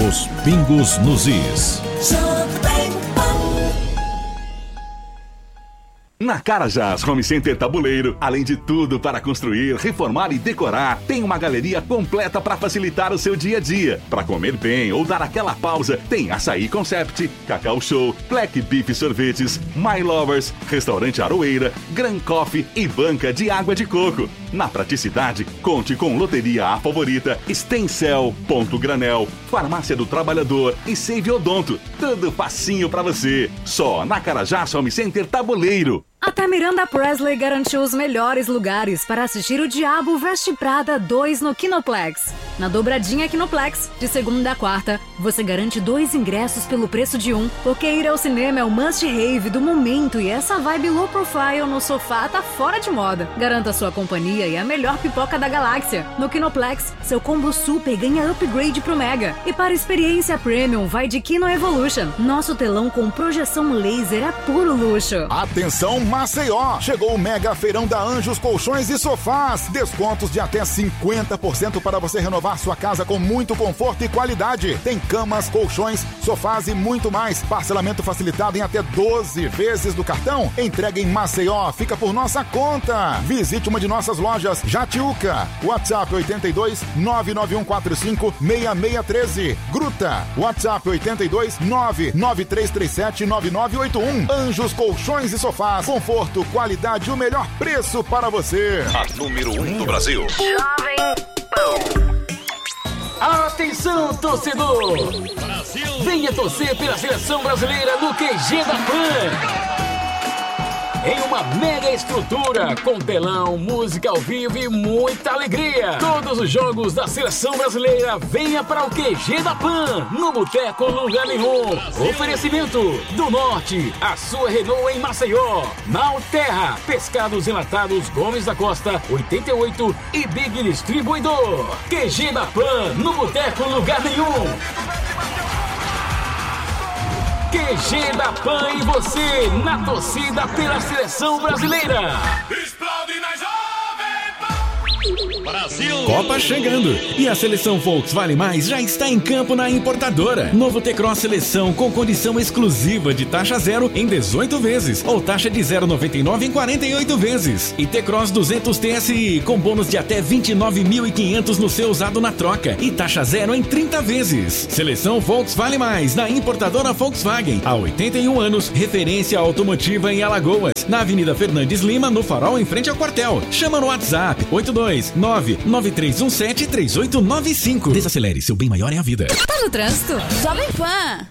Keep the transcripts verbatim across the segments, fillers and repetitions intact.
Os pingos nos is. Na Carajás Home Center Tabuleiro, além de tudo para construir, reformar e decorar, tem uma galeria completa para facilitar o seu dia a dia. Para comer bem ou dar aquela pausa, tem Açaí Concept, Cacau Show, Black Beef Sorvetes, My Lovers, Restaurante Aroeira, Gran Coffee e banca de água de coco. Na praticidade, conte com Loteria A Favorita, Stencel, Ponto Granel, Farmácia do Trabalhador e Save Odonto. Tudo facinho para você. Só na Carajás Home Center Tabuleiro. Até Miranda Presley garantiu os melhores lugares para assistir O Diabo Veste Prada dois no Kinoplex. Na dobradinha Kinoplex, de segunda a quarta, você garante dois ingressos pelo preço de um, porque ir ao cinema é o must-have do momento e essa vibe low profile no sofá tá fora de moda. Garanta sua companhia e a melhor pipoca da galáxia. No Kinoplex, seu combo super ganha upgrade pro Mega. E para experiência premium, vai de Kino Evolution. Nosso telão com projeção laser é puro luxo. Atenção, Maceió! Chegou o Mega Feirão da Anjos Colchões e Sofás. Descontos de até cinquenta por cento para você renovar sua casa com muito conforto e qualidade. Tem camas, colchões, sofás e muito mais. Parcelamento facilitado em até doze vezes do cartão. Entrega em Maceió, fica por nossa conta. Visite uma de nossas lojas, Jatiuca. WhatsApp oito dois nove nove um quatro cinco seis seis um três. Gruta. WhatsApp oito dois nove nove três três sete nove nove oito um. Anjos Colchões e Sofás. Conforto, qualidade e o melhor preço para você. A número um do Brasil. Jovem Pan. Atenção, torcedor! Brasil. Venha torcer pela seleção brasileira no Q G da Pan. Em uma mega estrutura, com telão, música ao vivo e muita alegria. Todos os jogos da seleção brasileira, venha para o Q G da Pan, no Boteco Lugar Nenhum. Oferecimento do Norte, a sua Renault em Maceió. Malterra, Pescados Enlatados Gomes da Costa, oitenta e oito e Big Distribuidor. Q G da Pan, no Boteco Lugar Nenhum. Q G da Pan e você na torcida pela seleção brasileira. Explode na Jovem Pan. Brasil. Copa chegando e a seleção Volks Vale Mais já está em campo na importadora. Novo T-Cross Seleção com condição exclusiva de taxa zero em dezoito vezes ou taxa de zero vírgula noventa e nove em quarenta e oito vezes. E T-Cross duzentos T S I com bônus de até vinte e nove mil e quinhentos no seu usado na troca e taxa zero em trinta vezes. Seleção Volks Vale Mais na importadora Volkswagen. Há oitenta e um anos, referência automotiva em Alagoas. Na Avenida Fernandes Lima, no Farol, em frente ao quartel. Chama no WhatsApp oito dois nove nove três um sete três oito nove cinco. Desacelere, seu bem maior é a vida. Tá no trânsito? Jovem Pan.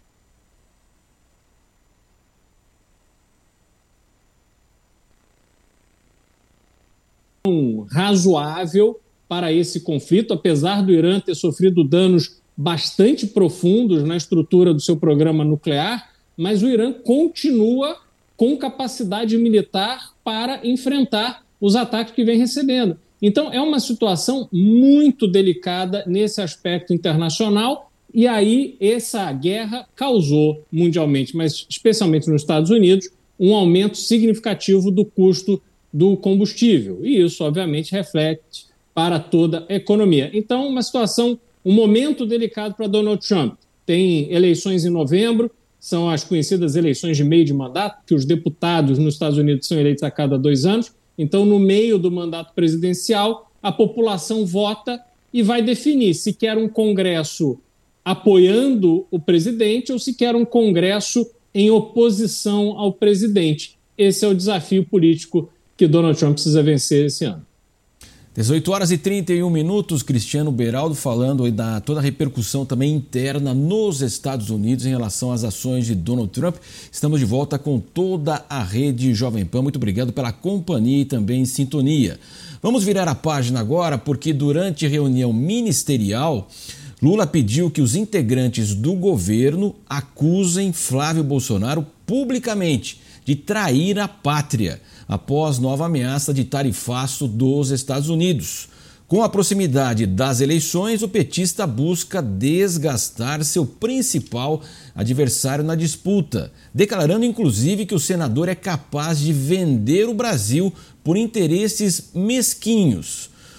Razoável para esse conflito, apesar do Irã ter sofrido danos bastante profundos na estrutura do seu programa nuclear, mas o Irã continua com capacidade militar para enfrentar os ataques que vem recebendo. Então, é uma situação muito delicada nesse aspecto internacional, e aí essa guerra causou mundialmente, mas especialmente nos Estados Unidos, um aumento significativo do custo do combustível. E isso, obviamente, reflete para toda a economia. Então, uma situação, um momento delicado para Donald Trump. Tem eleições em novembro, são as conhecidas eleições de meio de mandato, que os deputados nos Estados Unidos são eleitos a cada dois anos. Então, no meio do mandato presidencial, a população vota e vai definir se quer um Congresso apoiando o presidente ou se quer um Congresso em oposição ao presidente. Esse é o desafio político que Donald Trump precisa vencer esse ano. dezoito horas e trinta e um minutos, Cristiano Beraldo falando aí da toda a repercussão também interna nos Estados Unidos em relação às ações de Donald Trump. Estamos de volta com toda a rede Jovem Pan. Muito obrigado pela companhia e também sintonia. Vamos virar a página agora porque durante reunião ministerial, Lula pediu que os integrantes do governo acusem Flávio Bolsonaro publicamente de trair a pátria, após nova ameaça de tarifaço dos Estados Unidos. Com a proximidade das eleições, o petista busca desgastar seu principal adversário na disputa, declarando inclusive que o senador é capaz de vender o Brasil por interesses mesquinhos.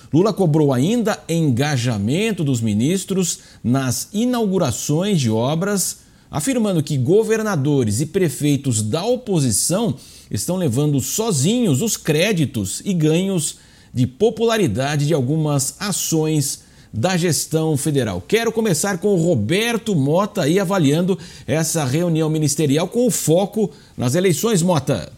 Lula cobrou ainda engajamento dos ministros nas inaugurações de obras, afirmando que governadores e prefeitos da oposição estão levando sozinhos os créditos e ganhos de popularidade de algumas ações da gestão federal. Quero começar com o Roberto Mota aí avaliando essa reunião ministerial com o foco nas eleições, Mota.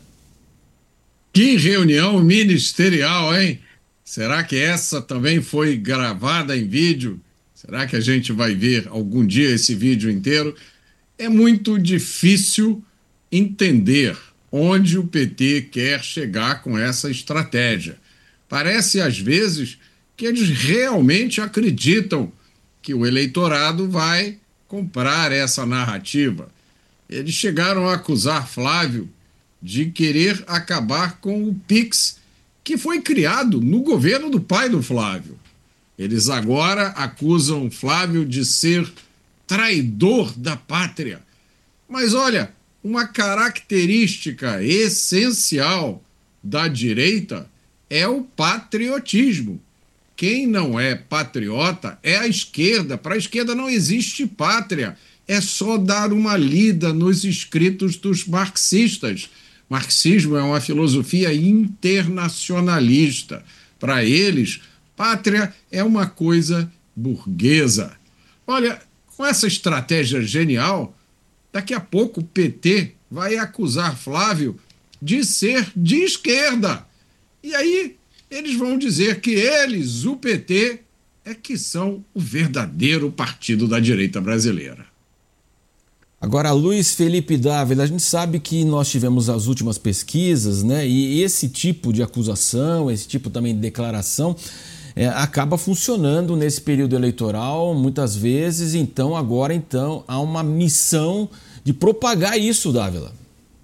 Que reunião ministerial, hein? Será que essa também foi gravada em vídeo? Será que a gente vai ver algum dia esse vídeo inteiro? É muito difícil entender onde o P T quer chegar com essa estratégia. Parece, às vezes, que eles realmente acreditam que o eleitorado vai comprar essa narrativa. Eles chegaram a acusar Flávio de querer acabar com o Pix, que foi criado no governo do pai do Flávio. Eles agora acusam Flávio de ser traidor da pátria. Mas olha, uma característica essencial da direita é o patriotismo. Quem não é patriota é a esquerda. Para a esquerda não existe pátria. É só dar uma lida nos escritos dos marxistas. Marxismo é uma filosofia internacionalista. Para eles, pátria é uma coisa burguesa. Olha, com essa estratégia genial, daqui a pouco o P T vai acusar Flávio de ser de esquerda. E aí eles vão dizer que eles, o P T, é que são o verdadeiro partido da direita brasileira. Agora, Luiz Felipe Dávila, a gente sabe que nós tivemos as últimas pesquisas, né? E esse tipo de acusação, esse tipo também de declaração, é, acaba funcionando nesse período eleitoral muitas vezes. Então, agora então há uma missão de propagar isso, Dávila.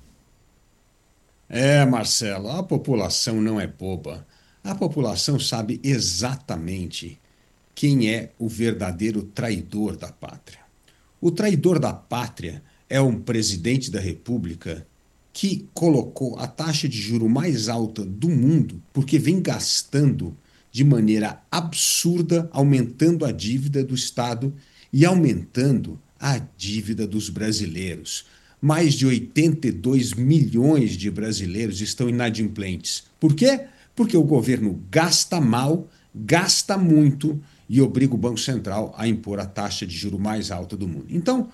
É, Marcelo, a população não é boba. A população sabe exatamente quem é o verdadeiro traidor da pátria. O traidor da pátria é um presidente da República que colocou a taxa de juro mais alta do mundo porque vem gastando de maneira absurda, aumentando a dívida do Estado e aumentando a dívida dos brasileiros. Mais de oitenta e dois milhões de brasileiros estão inadimplentes. Por quê? Porque o governo gasta mal, gasta muito e obriga o Banco Central a impor a taxa de juro mais alta do mundo. Então,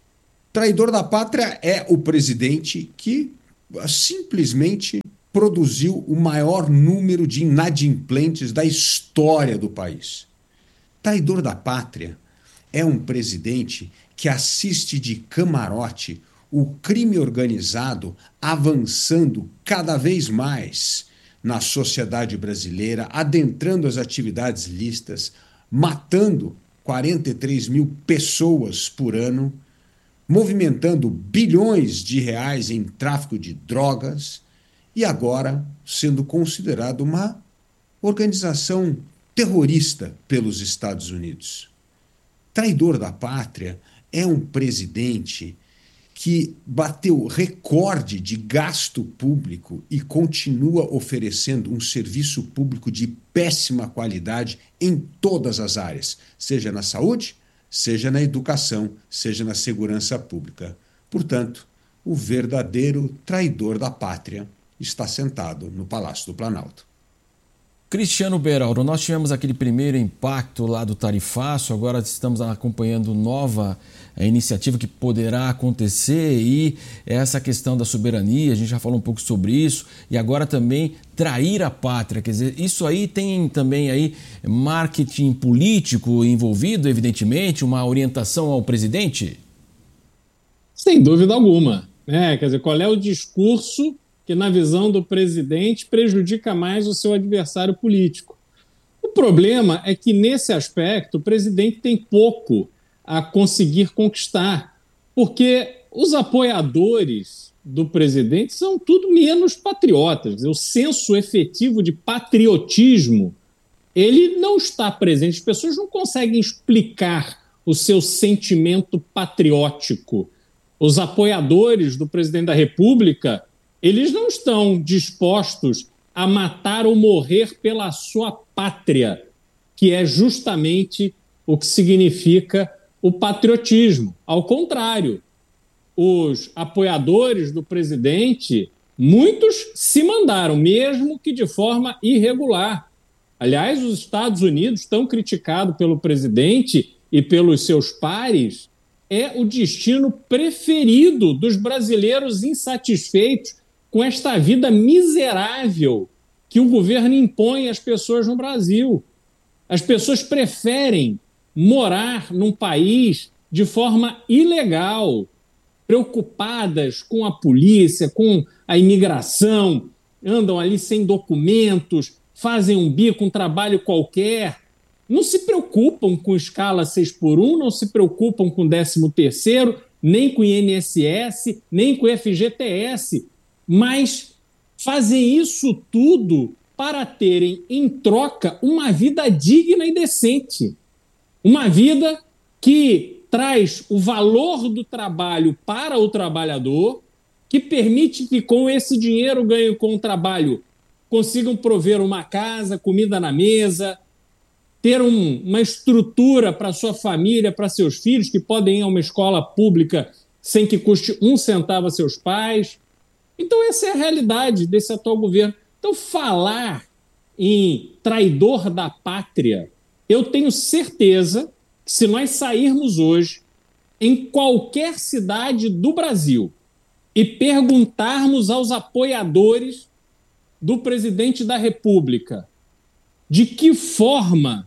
traidor da pátria é o presidente que simplesmente produziu o maior número de inadimplentes da história do país. Traidor da pátria é um presidente que assiste de camarote o crime organizado avançando cada vez mais na sociedade brasileira, adentrando as atividades lícitas, matando quarenta e três mil pessoas por ano, movimentando bilhões de reais em tráfico de drogas e agora sendo considerado uma organização terrorista pelos Estados Unidos. Traidor da pátria é um presidente que bateu recorde de gasto público e continua oferecendo um serviço público de péssima qualidade em todas as áreas, seja na saúde, seja na educação, seja na segurança pública. Portanto, o verdadeiro traidor da pátria está sentado no Palácio do Planalto. Cristiano Beraldo, nós tivemos aquele primeiro impacto lá do tarifaço, agora estamos acompanhando nova iniciativa que poderá acontecer e essa questão da soberania, a gente já falou um pouco sobre isso, e agora também trair a pátria, quer dizer, isso aí tem também aí marketing político envolvido, evidentemente, uma orientação ao presidente? Sem dúvida alguma, né? Quer dizer, qual é o discurso que, na visão do presidente, prejudica mais o seu adversário político? O problema é que, nesse aspecto, o presidente tem pouco a conseguir conquistar, porque os apoiadores do presidente são tudo menos patriotas. O senso efetivo de patriotismo, ele não está presente. As pessoas não conseguem explicar o seu sentimento patriótico. Os apoiadores do presidente da República, eles não estão dispostos a matar ou morrer pela sua pátria, que é justamente o que significa o patriotismo. Ao contrário, os apoiadores do presidente, muitos se mandaram, mesmo que de forma irregular. Aliás, os Estados Unidos, tão criticado pelo presidente e pelos seus pares, é o destino preferido dos brasileiros insatisfeitos com esta vida miserável que o governo impõe às pessoas no Brasil. As pessoas preferem morar num país de forma ilegal, preocupadas com a polícia, com a imigração, andam ali sem documentos, fazem um bico, um trabalho qualquer, não se preocupam com escala seis por um, não se preocupam com décimo terceiro, nem com I N S S, nem com F G T S, mas fazem isso tudo para terem em troca uma vida digna e decente. Uma vida que traz o valor do trabalho para o trabalhador, que permite que com esse dinheiro ganho com o trabalho consigam prover uma casa, comida na mesa, ter um, uma estrutura para sua família, para seus filhos, que podem ir a uma escola pública sem que custe um centavo a seus pais. Então essa é a realidade desse atual governo. Então falar em traidor da pátria, eu tenho certeza que se nós sairmos hoje em qualquer cidade do Brasil e perguntarmos aos apoiadores do presidente da República de que forma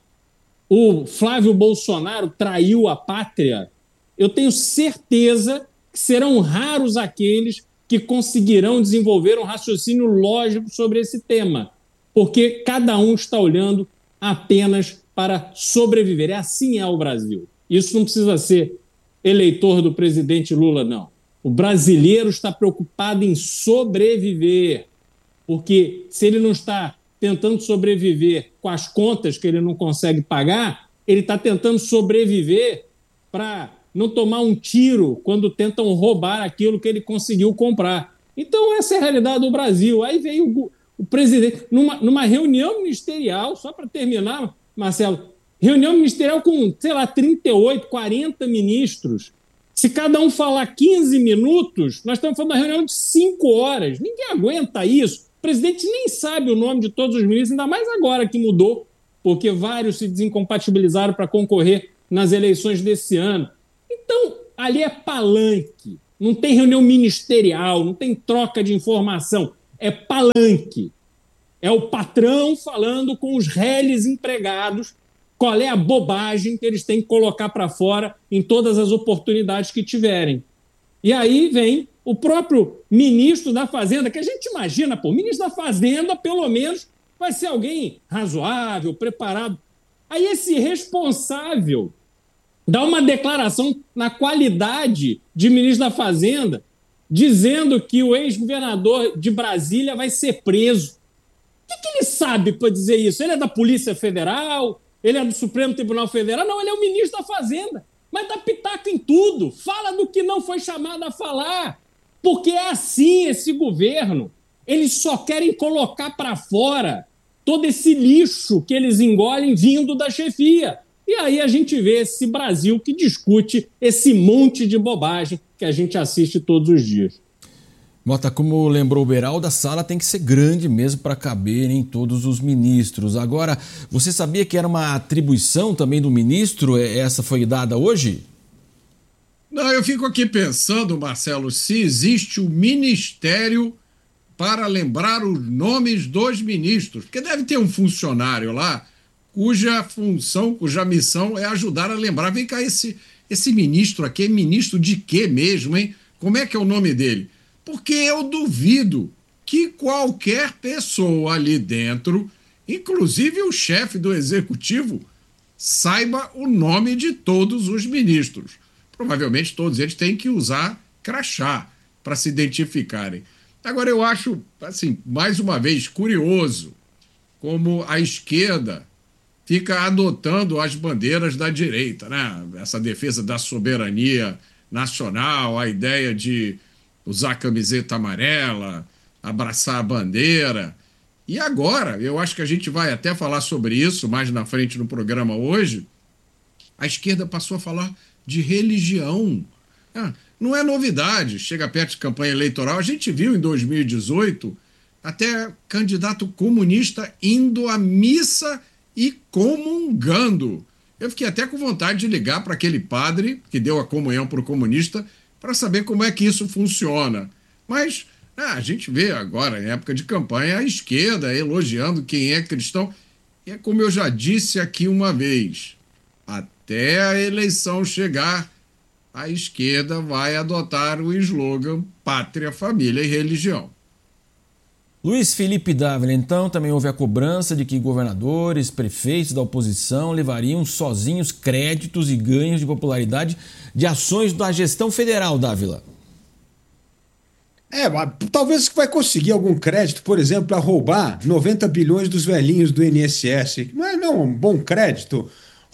o Flávio Bolsonaro traiu a pátria, eu tenho certeza que serão raros aqueles que conseguirão desenvolver um raciocínio lógico sobre esse tema, porque cada um está olhando apenas para sobreviver. É assim é o Brasil. Isso não precisa ser eleitor do presidente Lula, não. O brasileiro está preocupado em sobreviver, porque se ele não está tentando sobreviver com as contas que ele não consegue pagar, ele está tentando sobreviver para não tomar um tiro quando tentam roubar aquilo que ele conseguiu comprar. Então, essa é a realidade do Brasil. Aí veio o, o presidente, numa, numa reunião ministerial, só para terminar, Marcelo, reunião ministerial com, sei lá, trinta e oito, quarenta ministros. Se cada um falar quinze minutos, nós estamos falando de uma reunião de cinco horas. Ninguém aguenta isso. O presidente nem sabe o nome de todos os ministros, ainda mais agora que mudou, porque vários se desincompatibilizaram para concorrer nas eleições desse ano. Então, ali é palanque. Não tem reunião ministerial, não tem troca de informação. É palanque. É o patrão falando com os réis empregados qual é a bobagem que eles têm que colocar para fora em todas as oportunidades que tiverem. E aí vem o próprio ministro da Fazenda, que a gente imagina, pô, o ministro da Fazenda, pelo menos, vai ser alguém razoável, preparado. Aí esse responsável dá uma declaração na qualidade de ministro da Fazenda, dizendo que o ex-governador de Brasília vai ser preso. O que, que ele sabe para dizer isso? Ele é da Polícia Federal? Ele é do Supremo Tribunal Federal? Não, ele é o ministro da Fazenda. Mas dá pitaco em tudo. Fala do que não foi chamado a falar. Porque é assim esse governo. Eles só querem colocar para fora todo esse lixo que eles engolem vindo da chefia. E aí a gente vê esse Brasil que discute esse monte de bobagem que a gente assiste todos os dias. Mota, como lembrou o Beraldo, a sala tem que ser grande mesmo para caber em todos os ministros. Agora, você sabia que era uma atribuição também do ministro? Essa foi dada hoje? Não, eu fico aqui pensando, Marcelo, se existe o ministério para lembrar os nomes dos ministros. Porque deve ter um funcionário lá cuja função, cuja missão é ajudar a lembrar. Vem cá, esse, esse ministro aqui é ministro de quê mesmo, hein? Como é que é o nome dele? Porque eu duvido que qualquer pessoa ali dentro, inclusive o chefe do executivo, saiba o nome de todos os ministros. Provavelmente todos eles têm que usar crachá para se identificarem. Agora eu acho, assim, mais uma vez, curioso como a esquerda fica adotando as bandeiras da direita, né? Essa defesa da soberania nacional, a ideia de usar camiseta amarela, abraçar a bandeira. E agora, eu acho que a gente vai até falar sobre isso mais na frente no programa hoje, a esquerda passou a falar de religião. Ah, não é novidade, chega perto de campanha eleitoral, a gente viu em dois mil e dezoito até candidato comunista indo à missa e comungando. Eu fiquei até com vontade de ligar para aquele padre que deu a comunhão para o comunista para saber como é que isso funciona. Mas ah, a gente vê agora, em época de campanha, a esquerda elogiando quem é cristão. E é como eu já disse aqui uma vez, até a eleição chegar, a esquerda vai adotar o slogan Pátria, Família e Religião. Luiz Felipe Dávila, então, também houve a cobrança de que governadores, prefeitos da oposição levariam sozinhos créditos e ganhos de popularidade de ações da gestão federal, Dávila. É, talvez vai conseguir algum crédito, por exemplo, para roubar noventa bilhões dos velhinhos do I N S S. Não é não, um bom crédito.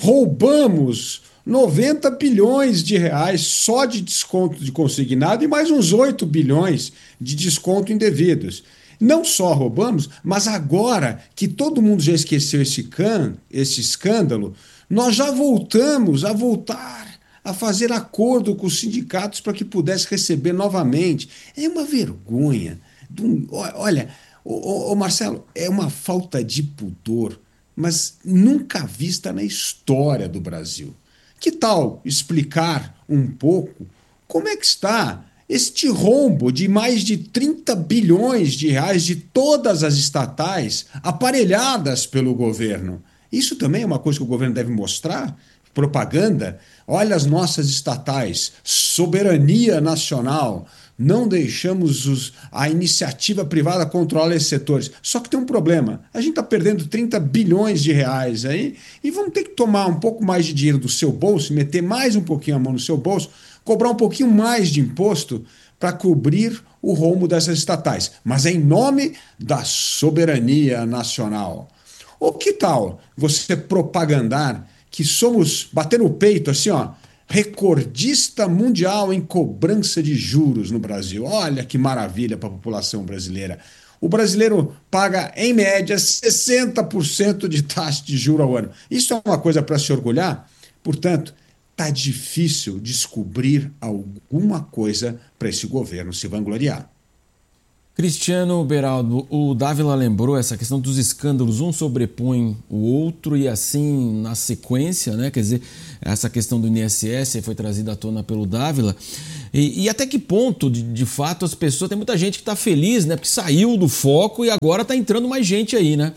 Roubamos noventa bilhões de reais só de desconto de consignado e mais uns oito bilhões de desconto indevidos. Não só roubamos, mas agora que todo mundo já esqueceu esse, can, esse escândalo, nós já voltamos a voltar a fazer acordo com os sindicatos para que pudesse receber novamente. É uma vergonha. Olha, ô, ô Marcelo, é uma falta de pudor, mas nunca vista na história do Brasil. Que tal explicar um pouco como é que está este rombo de mais de trinta bilhões de reais de todas as estatais aparelhadas pelo governo? Isso também é uma coisa que o governo deve mostrar? Propaganda? Olha as nossas estatais, soberania nacional, não deixamos os, a iniciativa privada controlar esses setores. Só que tem um problema, a gente está perdendo trinta bilhões de reais aí e vamos ter que tomar um pouco mais de dinheiro do seu bolso, meter mais um pouquinho a mão no seu bolso, cobrar um pouquinho mais de imposto para cobrir o rombo dessas estatais, mas em nome da soberania nacional. Ou que tal você propagandar que somos, bater no peito assim, ó, recordista mundial em cobrança de juros no Brasil. Olha que maravilha para a população brasileira. O brasileiro paga, em média, sessenta por cento de taxa de juros ao ano. Isso é uma coisa para se orgulhar? Portanto, está difícil descobrir alguma coisa para esse governo se vangloriar. Cristiano Beraldo, o Dávila lembrou essa questão dos escândalos, um sobrepõe o outro e assim na sequência, né? Quer dizer, essa questão do I N S S foi trazida à tona pelo Dávila. E, e até que ponto, de, de fato, as pessoas... Tem muita gente que está feliz, né? Porque saiu do foco e agora está entrando mais gente aí, né?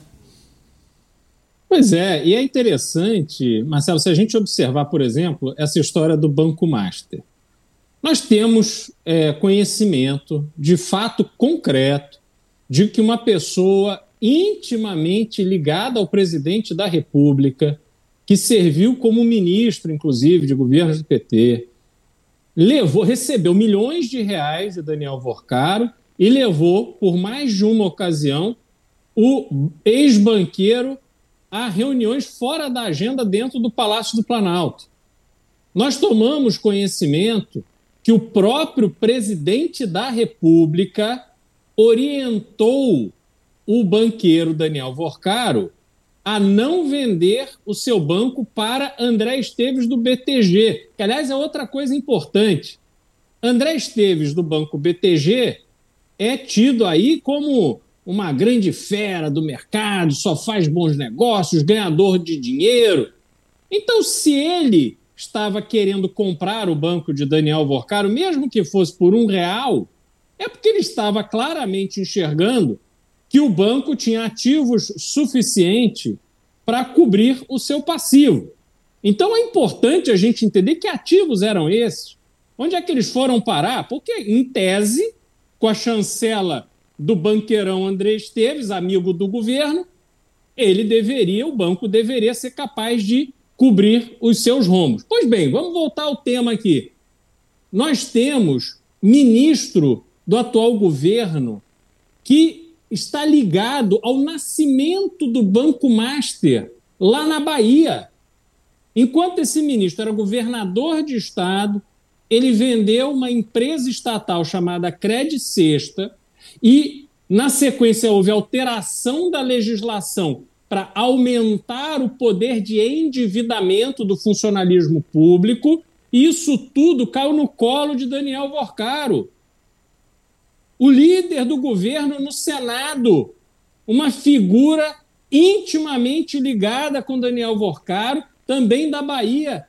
Pois é, e é interessante, Marcelo, se a gente observar, por exemplo, essa história do Banco Master. Nós temos é, conhecimento de fato concreto de que uma pessoa intimamente ligada ao presidente da República, que serviu como ministro, inclusive, de governos do P T, levou, recebeu milhões de reais de Daniel Vorcaro e levou, por mais de uma ocasião, o ex-banqueiro a reuniões fora da agenda dentro do Palácio do Planalto. Nós tomamos conhecimento que o próprio presidente da República orientou o banqueiro Daniel Vorcaro a não vender o seu banco para André Esteves do B T G, que, aliás, é outra coisa importante. André Esteves do Banco B T G é tido aí como uma grande fera do mercado, só faz bons negócios, ganhador de dinheiro. Então, se ele estava querendo comprar o banco de Daniel Vorcaro, mesmo que fosse por um real, é porque ele estava claramente enxergando que o banco tinha ativos suficientes para cobrir o seu passivo. Então é importante a gente entender que ativos eram esses, onde é que eles foram parar, porque, em tese, com a chancela do banqueirão André Esteves, amigo do governo, ele deveria, o banco deveria ser capaz de cobrir os seus rombos. Pois bem, vamos voltar ao tema aqui. Nós temos ministro do atual governo que está ligado ao nascimento do Banco Master lá na Bahia. Enquanto esse ministro era governador de estado, ele vendeu uma empresa estatal chamada Credicesta e Na sequência, houve alteração da legislação para aumentar o poder de endividamento do funcionalismo público. Isso tudo caiu no colo de Daniel Vorcaro, o líder do governo no Senado, uma figura intimamente ligada com Daniel Vorcaro, também da Bahia.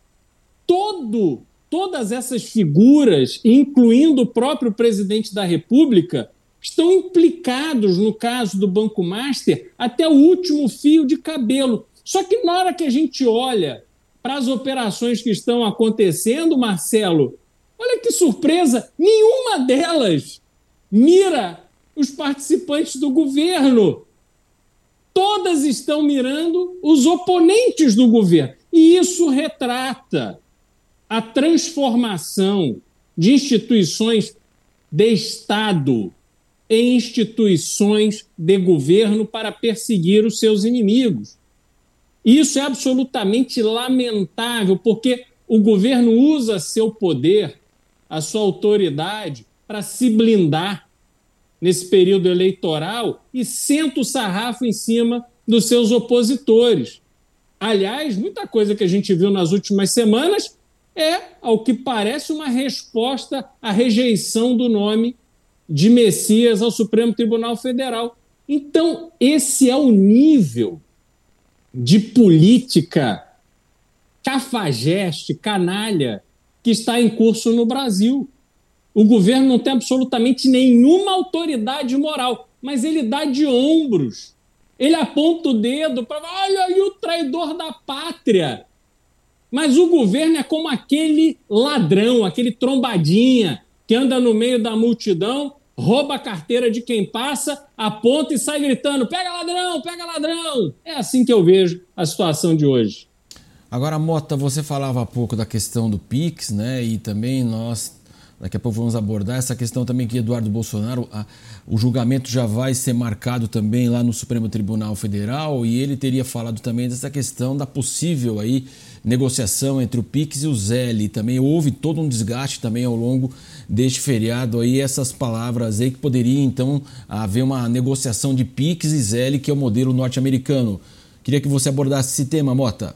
Todo, todas essas figuras, incluindo o próprio presidente da República, estão implicados no caso do Banco Master até o último fio de cabelo. Só que na hora que a gente olha para as operações que estão acontecendo, Marcelo, olha que surpresa, nenhuma delas mira os participantes do governo. Todas estão mirando os oponentes do governo. E isso retrata a transformação de instituições de Estado em instituições de governo para perseguir os seus inimigos. Isso é absolutamente lamentável, porque o governo usa seu poder, a sua autoridade, para se blindar nesse período eleitoral e senta o sarrafo em cima dos seus opositores. Aliás, muita coisa que a gente viu nas últimas semanas é, ao que parece, uma resposta à rejeição do nome de Messias ao Supremo Tribunal Federal. Então, esse é o nível de política cafajeste, canalha, que está em curso no Brasil. O governo não tem absolutamente nenhuma autoridade moral, mas ele dá de ombros. Ele aponta o dedo para... Olha aí o traidor da pátria. Mas o governo é como aquele ladrão, aquele trombadinha que anda no meio da multidão, rouba a carteira de quem passa, aponta e sai gritando: pega ladrão, pega ladrão. É assim que eu vejo a situação de hoje. Agora, Mota, você falava há pouco da questão do Pix, né? E também nós, daqui a pouco vamos abordar essa questão também que Eduardo Bolsonaro, a, o julgamento já vai ser marcado também lá no Supremo Tribunal Federal, e ele teria falado também dessa questão da possível aí negociação entre o Pix e o Zelle. Também houve todo um desgaste também ao longo deste feriado aí, essas palavras aí que poderia então haver uma negociação de Pix e Zelle, que é o modelo norte-americano. Queria que você abordasse esse tema, Mota.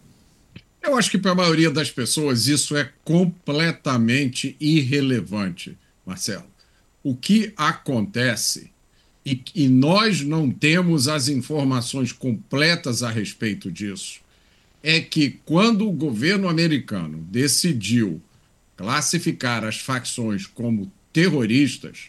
Eu acho que para a maioria das pessoas isso é completamente irrelevante, Marcelo. O que acontece, e, e nós não temos as informações completas a respeito disso, é que quando o governo americano decidiu classificar as facções como terroristas,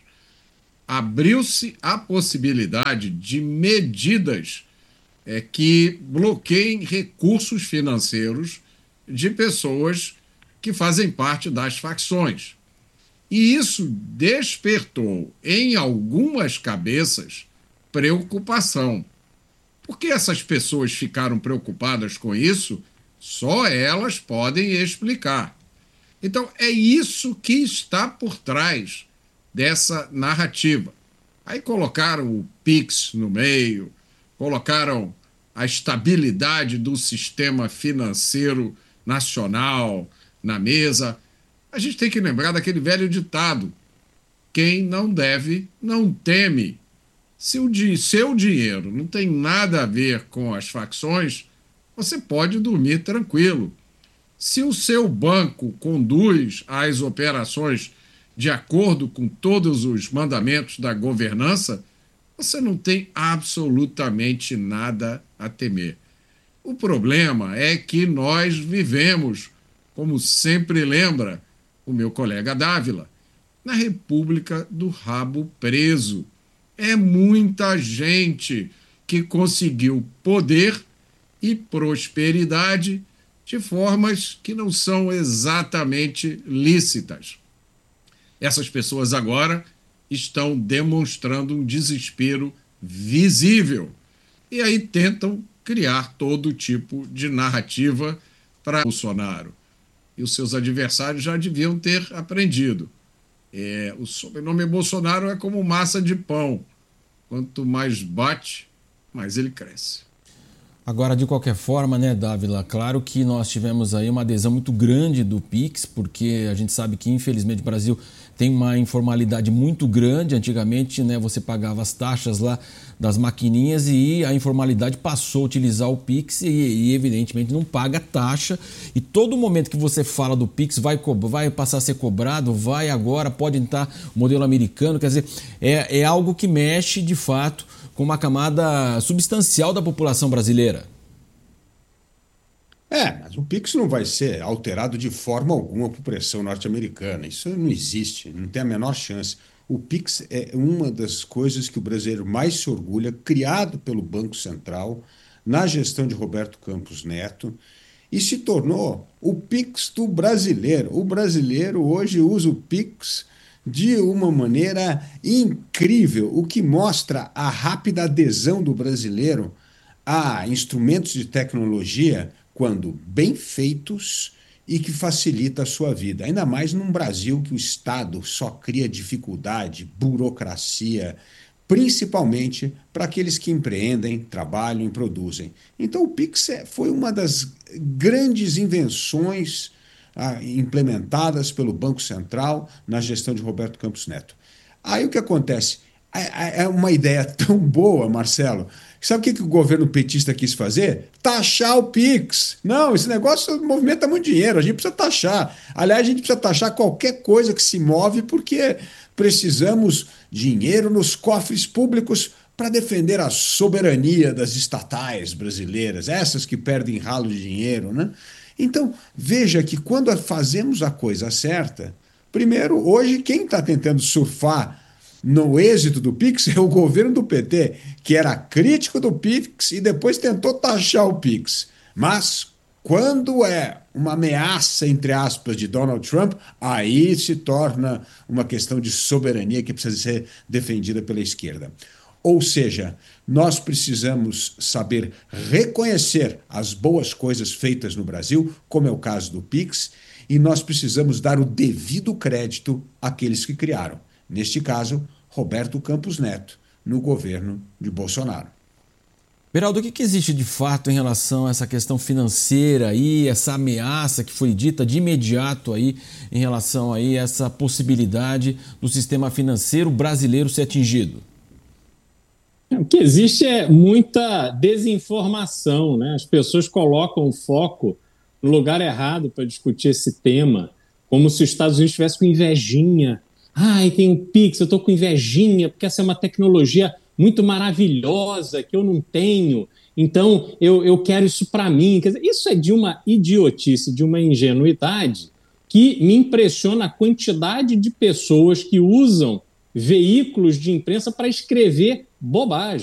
abriu-se a possibilidade de medidas é, que bloqueiem recursos financeiros de pessoas que fazem parte das facções. E isso despertou em algumas cabeças preocupação. Por que essas pessoas ficaram preocupadas com isso? Só elas podem explicar. Então, é isso que está por trás dessa narrativa. Aí colocaram o Pix no meio, colocaram a estabilidade do sistema financeiro nacional na mesa. A gente tem que lembrar daquele velho ditado: quem não deve, não teme. Se o di- seu dinheiro não tem nada a ver com as facções, você pode dormir tranquilo. Se o seu banco conduz as operações de acordo com todos os mandamentos da governança, você não tem absolutamente nada a temer. O problema é que nós vivemos, como sempre lembra o meu colega Dávila, na República do Rabo Preso. É muita gente que conseguiu poder e prosperidade de formas que não são exatamente lícitas. Essas pessoas agora estão demonstrando um desespero visível e aí tentam criar todo tipo de narrativa para Bolsonaro. E os seus adversários já deviam ter aprendido. É, o sobrenome Bolsonaro é como massa de pão. Quanto mais bate, mais ele cresce. Agora, de qualquer forma, né, Dávila, claro que nós tivemos aí uma adesão muito grande do Pix, porque a gente sabe que, infelizmente, o Brasil tem uma informalidade muito grande. Antigamente, né, você pagava as taxas lá das maquininhas e a informalidade passou a utilizar o Pix e, e evidentemente, não paga taxa. E todo momento que você fala do Pix vai, vai passar a ser cobrado, vai agora, pode entrar o modelo americano. Quer dizer, é, é algo que mexe, de fato, com uma camada substancial da população brasileira. É, mas o Pix não vai ser alterado de forma alguma por pressão norte-americana. Isso não existe, não tem a menor chance. O Pix é uma das coisas que o brasileiro mais se orgulha, criado pelo Banco Central, na gestão de Roberto Campos Neto, e se tornou o Pix do brasileiro. O brasileiro hoje usa o Pix de uma maneira incrível, o que mostra a rápida adesão do brasileiro a instrumentos de tecnologia quando bem feitos e que facilita a sua vida. Ainda mais num Brasil que o Estado só cria dificuldade, burocracia, principalmente para aqueles que empreendem, trabalham e produzem. Então o Pix foi uma das grandes invenções ah, implementadas pelo Banco Central na gestão de Roberto Campos Neto. Aí o que acontece? É uma ideia tão boa, Marcelo. Sabe o que, que o governo petista quis fazer? Taxar o Pix. Não, esse negócio movimenta muito dinheiro, a gente precisa taxar. Aliás, a gente precisa taxar qualquer coisa que se move porque precisamos de dinheiro nos cofres públicos para defender a soberania das estatais brasileiras, essas que perdem ralo de dinheiro, né? Então, veja que quando fazemos a coisa certa, primeiro, hoje, quem está tentando surfar no êxito do Pix é o governo do P T, que era crítico do Pix e depois tentou taxar o Pix. Mas, quando é uma ameaça, entre aspas, de Donald Trump, aí se torna uma questão de soberania que precisa ser defendida pela esquerda. Ou seja, nós precisamos saber reconhecer as boas coisas feitas no Brasil, como é o caso do Pix, e nós precisamos dar o devido crédito àqueles que criaram. Neste caso, Roberto Campos Neto, no governo de Bolsonaro. Beraldo, o que, que existe de fato em relação a essa questão financeira aí, essa ameaça que foi dita de imediato aí, em relação aí a essa possibilidade do sistema financeiro brasileiro ser atingido? O que existe é muita desinformação, né? As pessoas colocam o foco no lugar errado para discutir esse tema, como se os Estados Unidos estivessem com invejinha. Ai, tem um Pix, eu estou com invejinha, porque essa é uma tecnologia muito maravilhosa que eu não tenho, então eu, eu quero isso para mim. Quer dizer, isso é de uma idiotice, de uma ingenuidade que me impressiona a quantidade de pessoas que usam veículos de imprensa para escrever bobagem.